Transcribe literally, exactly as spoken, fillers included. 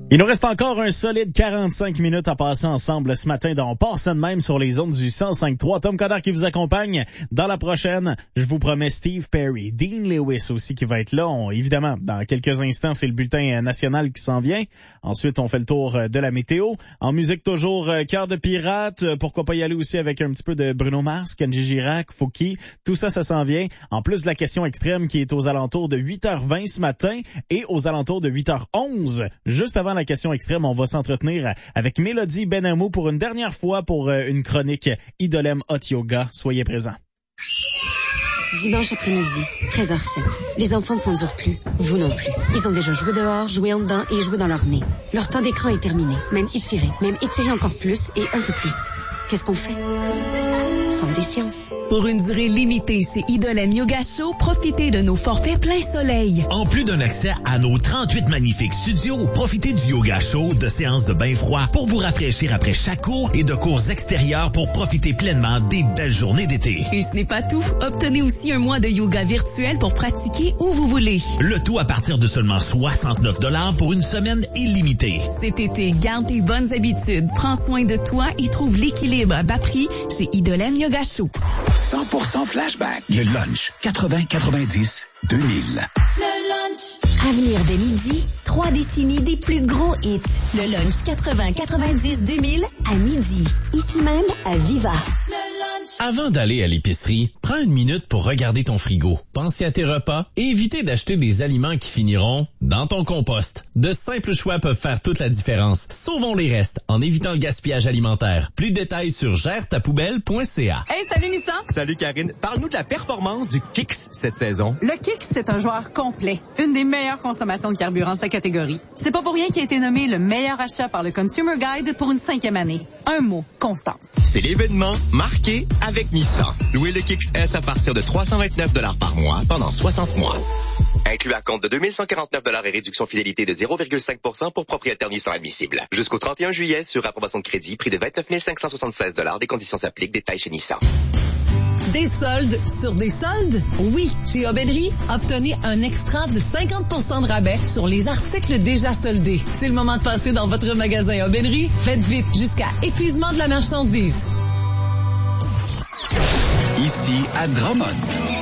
Il nous reste encore un solide quarante-cinq minutes à passer ensemble ce matin dans On passe de même sur les ondes du cent cinq trois. Tom Coderre qui vous accompagne. Dans la prochaine, je vous promets Steve Perry, Dean Lewis aussi qui va être là. On, évidemment, dans quelques instants, c'est le bulletin national qui s'en vient. Ensuite, on fait le tour de la météo. En musique, toujours Cœur de pirate. Pourquoi pas y aller aussi avec un petit peu de Bruno Mars, Kenji Girac, Fouki. Tout ça, ça s'en vient. En plus de la question extrême qui est aux alentours de huit heures vingt ce matin et aux alentours de huit heures onze, juste avant la question extrême, on va s'entretenir avec Mélodie Benamou pour une dernière fois pour une chronique Idolem Hot Yoga. Soyez présents. Dimanche après-midi, treize heures sept. Les enfants ne s'endurent plus, vous non plus. Ils ont déjà joué dehors, joué en dedans et joué dans leur nez. Leur temps d'écran est terminé. Même étiré, même étiré encore plus et un peu plus. Qu'est-ce qu'on fait? Centre des sciences. Pour une durée limitée chez Idolem Yoga Show, profitez de nos forfaits plein soleil. En plus d'un accès à nos trente-huit magnifiques studios, profitez du yoga show, de séances de bain froid pour vous rafraîchir après chaque cours et de cours extérieurs pour profiter pleinement des belles journées d'été. Et ce n'est pas tout. Obtenez aussi un mois de yoga virtuel pour pratiquer où vous voulez. Le tout à partir de seulement soixante-neuf dollars pour une semaine illimitée. Cet été, garde tes bonnes habitudes, prends soin de toi et trouve l'équilibre à bas prix chez Idolem Yoga Show. cent pour cent flashback. Le lunch. quatre-vingts quatre-vingt-dix deux mille. Le lunch. À venir dès midi, trois décennies des plus gros hits. Le lunch quatre-vingts quatre-vingt-dix deux mille à midi. Ici même à Viva. Le lunch. Avant d'aller à l'épicerie, prends une minute pour regarder ton frigo. Pense à tes repas et évitez d'acheter des aliments qui finiront dans ton compost. De simples choix peuvent faire toute la différence. Sauvons les restes en évitant le gaspillage alimentaire. Plus de détails sur gère ta poubelle point c a. Hey, salut Nissan! Salut Karine. Parle-nous de la performance du Kicks cette saison. Le Kicks, c'est un joueur complet. Une des meilleures consommations de carburant de sa catégorie. C'est pas pour rien qu'il a été nommé le meilleur achat par le Consumer Guide pour une cinquième année. Un mot, constance. C'est l'événement marqué avec Nissan. Louez le Kicks S à partir de trois cent vingt-neuf dollars par mois pendant soixante mois. Inclus à compte de deux mille cent quarante-neuf dollars et réduction fidélité de zéro virgule cinq pour cent pour propriétaires Nissan admissibles. Jusqu'au trente et un juillet, sur approbation de crédit, prix de vingt-neuf mille cinq cent soixante-seize dollars. Des conditions s'appliquent. Détails chez Nissan. Des soldes sur des soldes? Oui, chez Aubainerie, obtenez un extra de cinquante pour cent de rabais sur les articles déjà soldés. C'est le moment de passer dans votre magasin Aubainerie. Faites vite jusqu'à épuisement de la marchandise. Ici à Drummond.